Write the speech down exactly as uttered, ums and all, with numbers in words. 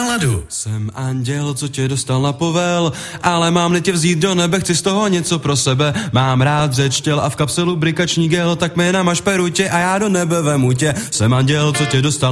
náladu. Jsem anděl, co tě dostal na povel, ale mám tě vzít do nebe, chci z toho něco pro sebe. Mám rád řeč těl a v kapselu brikační gel, tak mi namaž perutě a já do nebe vemu tě. Jsem anděl, co tě dostal